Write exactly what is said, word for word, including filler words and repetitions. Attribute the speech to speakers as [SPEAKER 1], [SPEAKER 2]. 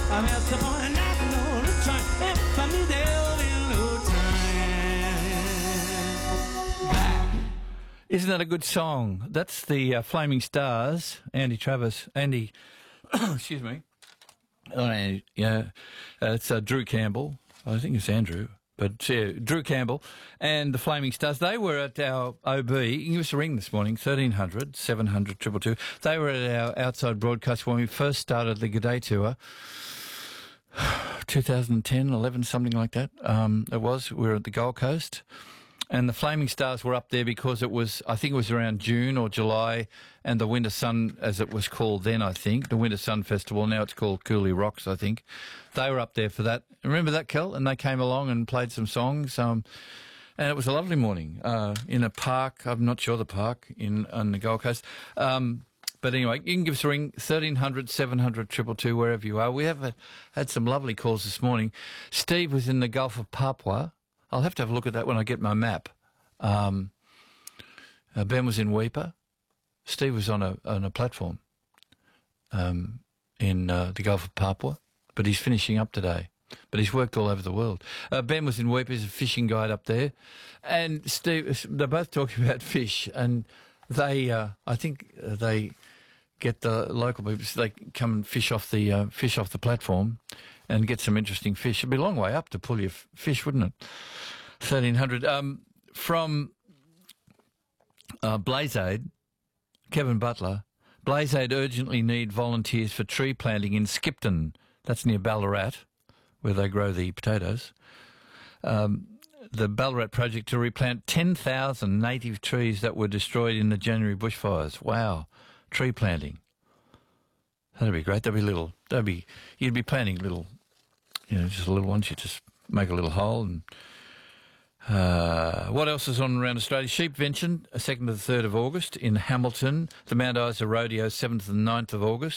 [SPEAKER 1] I'm out the morning, I know the time. If I knew there'll be no time. Back.
[SPEAKER 2] Isn't that a good song? That's the uh, Flaming Stars, Andy Travis, Andy, excuse me. Oh, Andy, yeah, uh, it's uh, Drew Campbell. I think it's Andrew. But yeah, Drew Campbell and the Flaming Stars, they were at our O B. You can give us a ring this morning, thirteen hundred, seven hundred, two two two. They were at our outside broadcast when we first started the G'day Tour, twenty ten, eleven, something like that. Um, it was. We were at the Gold Coast. And the Flaming Stars were up there because it was, I think it was around June or July, and the Winter Sun, as it was called then, I think, the Winter Sun Festival, now it's called Cooley Rocks, I think. They were up there for that. Remember that, Kel? And they came along and played some songs. Um, and it was a lovely morning uh, in a park, I'm not sure the park, in on the Gold Coast. Um, but anyway, you can give us a ring, thirteen hundred, seven hundred, two two two, wherever you are. We have uh, had some lovely calls this morning. Steve was in the Gulf of Papua. I'll have to have a look at that when I get my map. Um, uh, Ben was in Weipa. Steve was on a on a platform um, in uh, the Gulf of Papua, but he's finishing up today. But he's worked all over the world. Uh, Ben was in Weipa. He's a fishing guide up there. And Steve, they're both talking about fish. And they, uh, I think they get the local people, so they come and fish off the uh, fish off the platform and get some interesting fish. It'd be a long way up to pull your f- fish, wouldn't it? thirteen hundred. Um, from uh, Blazeaid, Kevin Butler, Blazeaid urgently need volunteers for tree planting in Skipton. That's near Ballarat, where they grow the potatoes. Um, the Ballarat project to replant ten thousand native trees that were destroyed in the January bushfires. Wow, tree planting. That'd be great. That'd be little. That'd be. You'd be planting little. You know, just a little ones. You just make a little hole. And uh, what else is on around Australia? Sheepvention, second to the third of August in Hamilton. The Mount Isa Rodeo, seventh and ninth of August.